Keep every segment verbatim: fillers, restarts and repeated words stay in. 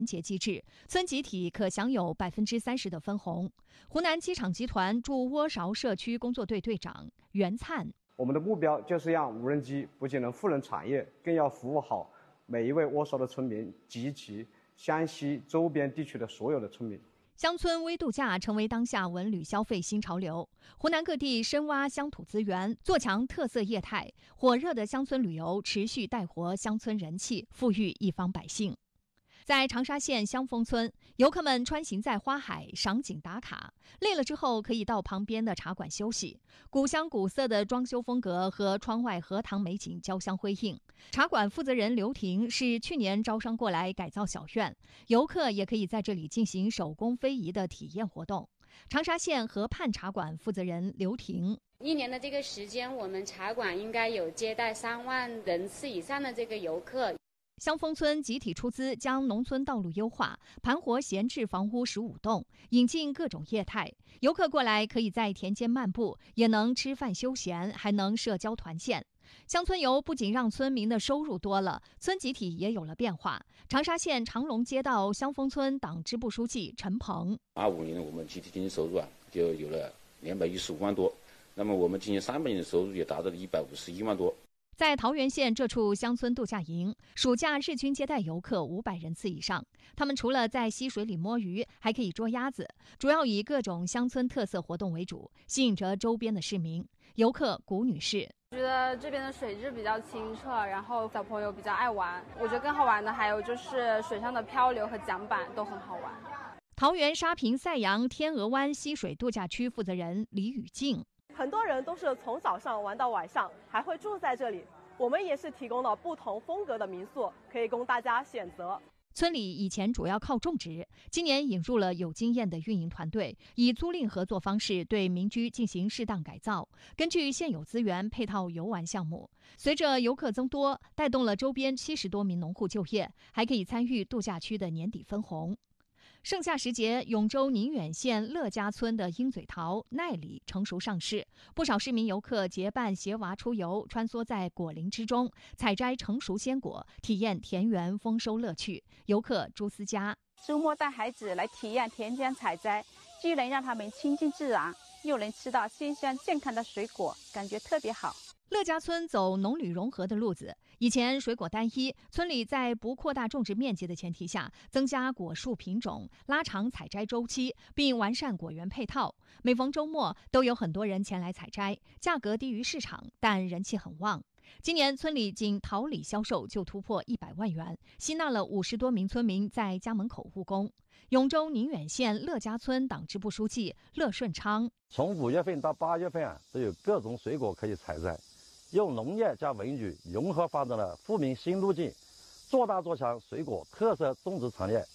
节机制，村集体可享有百分之三十的分红。湖南机场集团驻窝勺社区工作队队长袁灿： 我们的目标就是让无人机不仅能赋能产业，更要服务好每一位窝勺的村民及其湘西周边地区的所有的村民。 乡村微度假成为当下文旅消费新潮流，湖南各地深挖乡土资源，做强特色业态，火热的乡村旅游持续带活乡村人气，富裕一方百姓。在长沙县香峰村，游客们穿行在花海赏景打卡，累了之后可以到旁边的茶馆休息。古香古色的装修风格和窗外荷塘美景交相辉映。茶馆负责人刘婷是去年招商过来改造小院，游客也可以在这里进行手工非遗的体验活动。长沙县河畔茶馆负责人刘婷： 一年的这个时间，我们茶馆应该有接待三万人次以上的这个游客。 香峰村集体出资将农村道路优化，盘活闲置房屋十五栋，引进各种业态。游客过来可以在田间漫步，也能吃饭休闲，还能社交团建。乡村游不仅让村民的收入多了，村集体也有了变化。长沙县长隆街道香峰村党支部书记陈鹏： 二五年我们集体经济收入啊就有了两百一十五万多，那么我们今年三百年的收入也达到了一百五十一万多。 在桃源县这处乡村度假营，暑假日均接待游客五百人次以上。他们除了在溪水里摸鱼，还可以捉鸭子，主要以各种乡村特色活动为主，吸引着周边的市民。游客谷女士： 我觉得这边的水质比较清澈，然后小朋友比较爱玩。我觉得更好玩的还有就是水上的漂流和桨板都很好玩。 桃源沙坪赛阳天鹅湾溪水度假区负责人李宇静： 很多人都是从早上玩到晚上，还会住在这里。我们也是提供了不同风格的民宿，可以供大家选择。 村里以前主要靠种植，今年引入了有经验的运营团队，以租赁合作方式对民居进行适当改造，根据现有资源配套游玩项目。随着游客增多，带动了周边七十多名农户就业，还可以参与度假区的年底分红。盛夏时节，永州宁远县乐家村的鹰嘴桃、奈李成熟上市，不少市民游客结伴携娃出游，穿梭在果林之中，采摘成熟鲜果，体验田园丰收乐趣。游客朱思佳： 周末带孩子来体验田间采摘，既能让他们亲近自然，又能吃到新鲜健康的水果，感觉特别好。 乐家村走农旅融合的路子，以前水果单一，村里在不扩大种植面积的前提下，增加果树品种，拉长采摘周期，并完善果园配套。每逢周末，都有很多人前来采摘，价格低于市场，但人气很旺。今年村里仅桃李销售就突破一百万元，吸纳了五十多名村民在家门口务工。永州宁远县乐家村党支部书记乐顺昌： 从五月份到八月份啊，都有各种水果可以采摘。用农业加文旅融合发展了富民新路径，做大做强水果特色种植产业。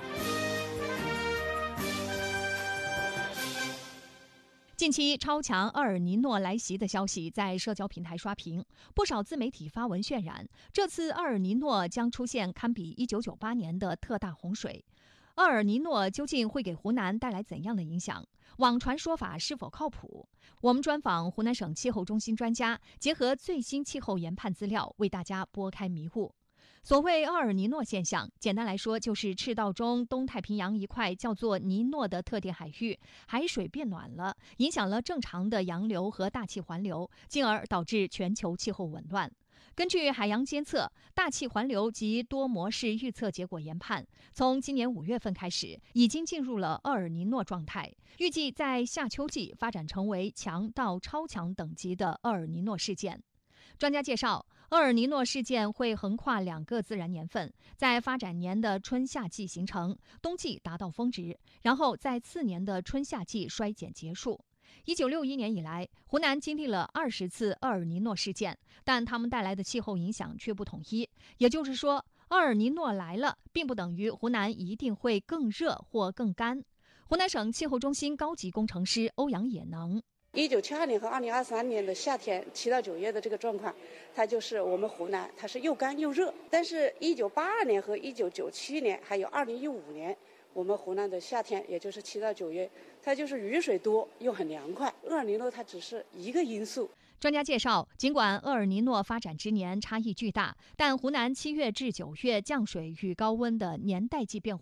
近期超强厄尔尼诺来袭的消息在社交平台刷屏，不少自媒体发文渲染，这次厄尔尼诺将出现堪比一九九八年的特大洪水。厄尔尼诺究竟会给湖南带来怎样的影响？网传说法是否靠谱？我们专访湖南省气候中心专家，结合最新气候研判资料，为大家拨开迷雾。所谓厄尔尼诺现象，简单来说就是赤道中东太平洋一块叫做尼诺的特定海域，海水变暖了，影响了正常的洋流和大气环流，进而导致全球气候紊乱。根据海洋监测、大气环流及多模式预测结果研判，从今年五月份开始，已经进入了厄尔尼诺状态，预计在夏秋季发展成为强到超强等级的厄尔尼诺事件。专家介绍，厄尔尼诺事件会横跨两个自然年份，在发展年的春夏季形成，冬季达到峰值，然后在次年的春夏季衰减结束。一九六一年以来，湖南经历了二十次厄尔尼诺事件，但它们带来的气候影响却不统一。也就是说，厄尔尼诺来了，并不等于湖南一定会更热或更干。湖南省气候中心高级工程师欧阳也能： 一九七二年和二零二三年的夏天七到九月的这个状况，它就是我们湖南它是又干又热。但是一九八二年和一九九七年还有二零一五年，我们湖南的夏天也就是七到九月，它就是雨水多又很凉快。厄尔尼诺它只是一个因素。 专家介绍，尽管厄尔尼诺发展之年差异巨大，但湖南七月至九月降水与高温的年代际变化